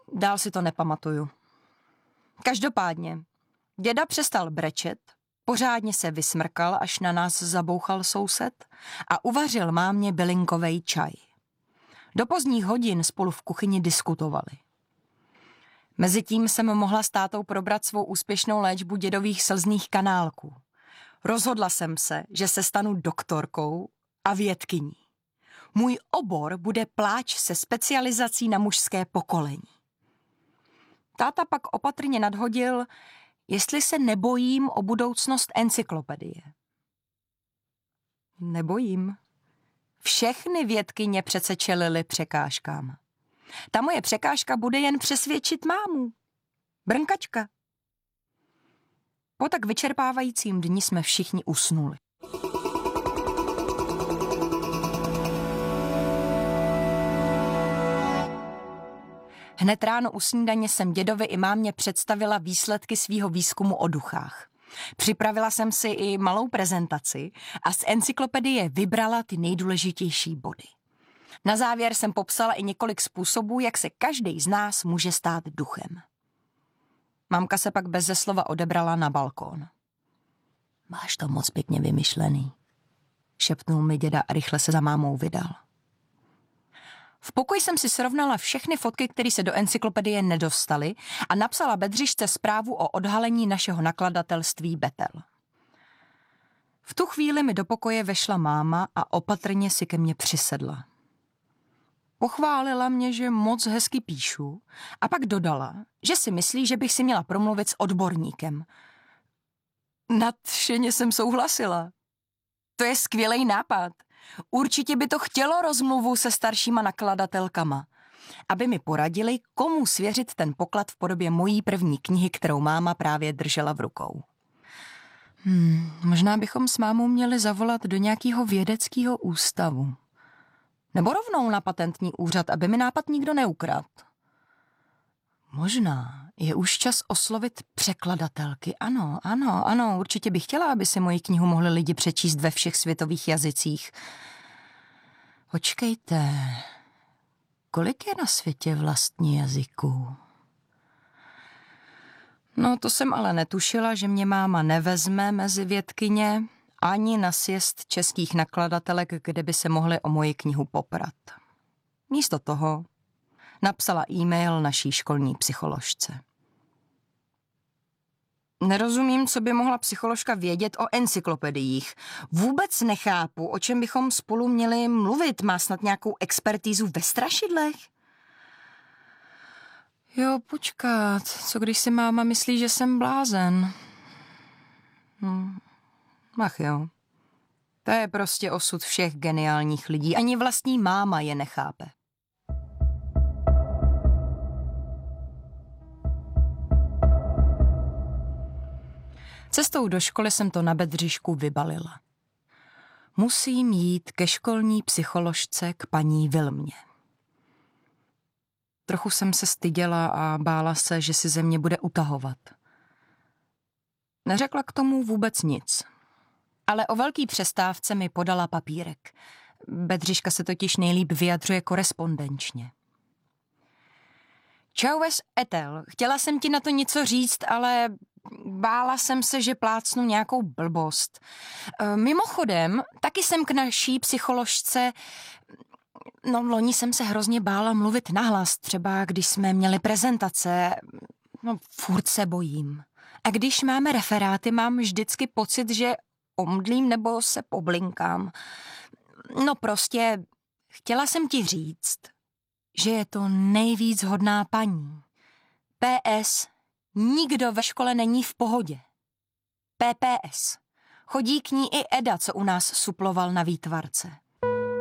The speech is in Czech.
Dál si to nepamatuju. Každopádně, děda přestal brečet, pořádně se vysmrkal, až na nás zabouchal soused a uvařil mámě bylinkovej čaj. Do pozdních hodin spolu v kuchyni diskutovali. Mezitím jsem mohla s tátou probrat svou úspěšnou léčbu dědových slzných kanálků. Rozhodla jsem se, že se stanu doktorkou a vědkyní. Můj obor bude pláč se specializací na mužské pokolení. Táta pak opatrně nadhodil, jestli se nebojím o budoucnost encyklopedie. Nebojím. Všechny vědkyně přece čelily překážkám. Ta moje překážka bude jen přesvědčit mámu. Brnkačka. Po tak vyčerpávajícím dni jsme všichni usnuli. Hned ráno u snídaně jsem dědovi i mámě představila výsledky svýho výzkumu o duchách. Připravila jsem si i malou prezentaci a z encyklopedie vybrala ty nejdůležitější body. Na závěr jsem popsala i několik způsobů, jak se každý z nás může stát duchem. Mamka se pak beze slova odebrala na balkón. Máš to moc pěkně vymyšlený, šepnul mi děda a rychle se za mámou vydal. V pokoji jsem si srovnala všechny fotky, které se do encyklopedie nedostaly a napsala Bedřišce zprávu o odhalení našeho nakladatelství Betel. V tu chvíli mi do pokoje vešla máma a opatrně si ke mně přisedla. Pochválila mě, že moc hezky píšu a pak dodala, že si myslí, že bych si měla promluvit s odborníkem. Nadšeně jsem souhlasila. To je skvělej nápad. Určitě by to chtělo rozmluvu se staršíma nakladatelkama, aby mi poradili, komu svěřit ten poklad v podobě mojí první knihy, kterou máma právě držela v rukou. Možná bychom s mámou měli zavolat do nějakého vědeckého ústavu. Nebo rovnou na patentní úřad, aby mi nápad nikdo neukradl. Možná je už čas oslovit překladatelky. Ano, určitě bych chtěla, aby si moji knihu mohli lidi přečíst ve všech světových jazycích. Počkejte, kolik je na světě vlastně jazyků? No, to jsem ale netušila, že mě máma nevezme mezi vědkyně ani na sjezd českých nakladatelek, kde by se mohli o moji knihu poprat. Místo toho napsala e-mail naší školní psycholožce. Nerozumím, co by mohla psycholožka vědět o encyklopediích. Vůbec nechápu, o čem bychom spolu měli mluvit. Má snad nějakou expertízu ve strašidlech? Jo, počkat, co když si máma myslí, že jsem blázen? Ach jo, to je prostě osud všech geniálních lidí. Ani vlastní máma je nechápe. Cestou do školy jsem to na Bedřišku vybalila. Musím jít ke školní psycholožce k paní Vilmě. Trochu jsem se styděla a bála se, že si ze mě bude utahovat. Neřekla k tomu vůbec nic. Ale o velký přestávce mi podala papírek. Bedřiška se totiž nejlíp vyjadřuje korespondenčně. Čauves Etel, chtěla jsem ti na to něco říct, ale bála jsem se, že plácnu nějakou blbost. Mimochodem, taky jsem k naší psycholožce... loni jsem se hrozně bála mluvit nahlas, třeba když jsme měli prezentace. Furt se bojím. A když máme referáty, mám vždycky pocit, že omdlím nebo se poblinkám. Prostě chtěla jsem ti říct, že je to nejvíc hodná paní. PS. Nikdo ve škole není v pohodě. PPS. Chodí k ní i Eda, co u nás suploval na výtvarce.